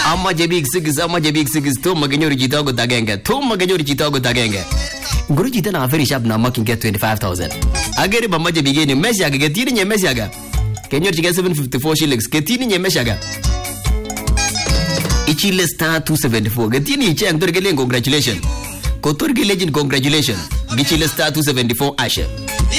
Amache big six tomo kenyoru chito akot agenge. Nguru chito na very sharp na makinge 25,000. Agere bamache big ni meshi aga ketini nye meshi aga. Kenyoru chike 754 shillings ketini nye meshi aga. Ichile star 274 ketini icheng torgelen congratulations. Kotorgelen congratulations. Gichile star 274 ashe.